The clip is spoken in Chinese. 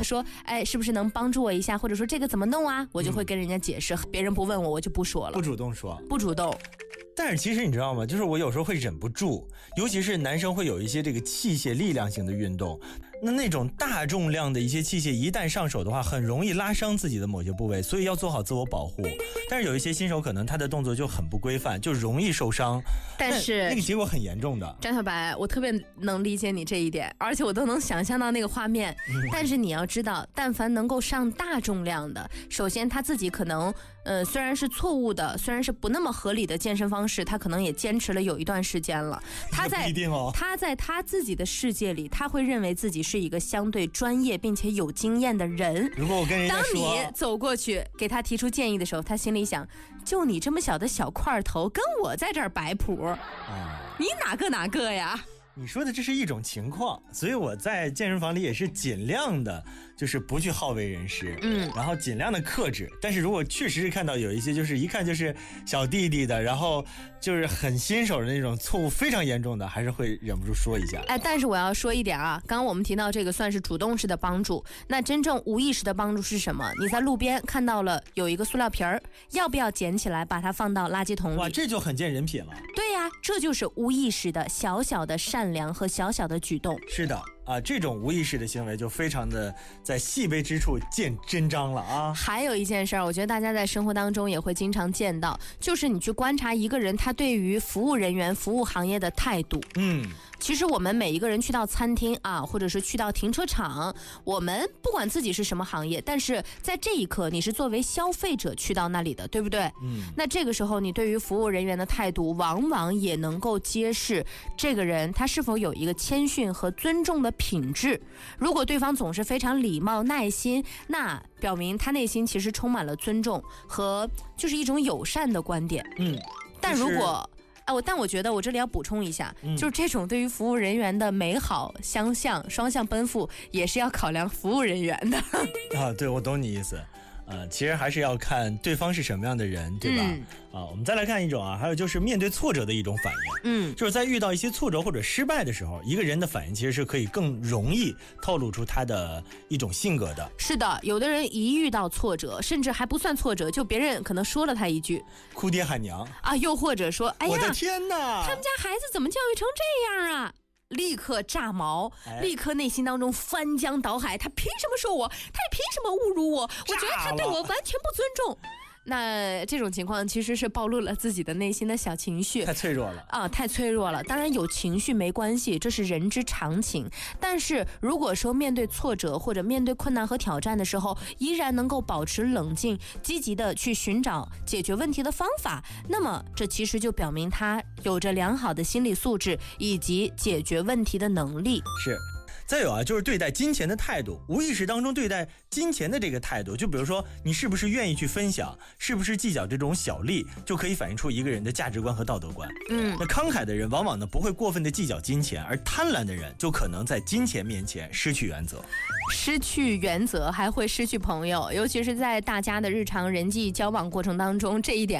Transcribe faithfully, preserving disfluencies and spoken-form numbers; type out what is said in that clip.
说，哎，是不是能帮助我一下，或者说这个怎么弄啊，我就会跟人家解释，嗯、别人不问我，我就不说了， 不主动说， 不主动。 但是其实你知道吗？就是我有时候会忍不住，尤其是男生会有一些这个器械力量型的运动，那那种大重量的一些器械一旦上手的话，很容易拉伤自己的某些部位，所以要做好自我保护。但是有一些新手可能他的动作就很不规范，就容易受伤， 但是那个结果很严重的。 张小白，我特别能理解你这一点，而且我都能想象到那个画面。嗯、但是你要知道，但凡能够上大重量的，首先他自己可能呃虽然是错误的，虽然是不那么合理的健身方式，他可能也坚持了有一段时间了。他在不一定哦， 他在他自己的世界里，他会认为自己是一个相对专业并且有经验的人。 如果我跟人家说， 当你走过去给他提出建议的时候，他心里想，就你这么小的小块头，跟我在这儿摆谱，啊、你哪个哪个呀？ 你说的这是一种情况，所以我在健身房里也是尽量的，就是不去好为人师，嗯，然后尽量的克制。但是如果确实是看到有一些就是一看就是小弟弟的，然后就是很新手的那种错误非常严重的，还是会忍不住说一下。 哎，但是我要说一点啊，刚刚我们提到这个算是主动式的帮助，那真正无意识的帮助是什么？你在路边看到了有一个塑料瓶儿，要不要捡起来把它放到垃圾桶里？ 哇，这就很见人品了。 对呀、啊，这就是无意识的小小的善良和小小的举动。 是的啊，这种无意识的行为就非常的在细微之处见真章了啊。 还有一件事儿，我觉得大家在生活当中也会经常见到，就是你去观察一个人他对于服务人员、服务行业的态度。嗯。其实我们每一个人去到餐厅啊，或者是去到停车场，我们不管自己是什么行业，但是在这一刻你是作为消费者去到那里的，对不对？嗯。那这个时候你对于服务人员的态度，往往也能够揭示这个人他是否有一个谦逊和尊重的品质。如果对方总是非常礼貌耐心，那表明他内心其实充满了尊重和就是一种友善的观点。嗯。但如果啊，我但我觉得我这里要补充一下、嗯，就是这种对于服务人员的美好相向、双向奔赴，也是要考量服务人员的。 啊，对，我懂你意思。呃，其实还是要看对方是什么样的人，对吧？嗯、啊，我们再来看一种啊，还有就是面对挫折的一种反应。嗯，就是在遇到一些挫折或者失败的时候，一个人的反应其实是可以更容易透露出他的一种性格的。 是的，有的人一遇到挫折，甚至还不算挫折，就别人可能说了他一句， 哭爹喊娘啊，又或者说，哎呀， 我的天哪， 他们家孩子怎么教育成这样啊？立刻炸毛，立刻内心当中翻江倒海，他凭什么说我？他也凭什么侮辱我？我觉得他对我完全不尊重。那这种情况其实是暴露了自己的内心的小情绪， 太脆弱了啊，太脆弱了。当然有情绪没关系，这是人之常情。但是如果说面对挫折或者面对困难和挑战的时候，依然能够保持冷静，积极的去寻找解决问题的方法，那么这其实就表明他有着良好的心理素质以及解决问题的能力。 是。再有啊，就是对待金钱的态度，无意识当中对待金钱的这个态度，就比如说你是不是愿意去分享，是不是计较这种小利，就可以反映出一个人的价值观和道德观。嗯，那慷慨的人往往呢不会过分的计较金钱，而贪婪的人就可能在金钱面前失去原则， 失去原则还会失去朋友，尤其是在大家的日常人际交往过程当中，这一点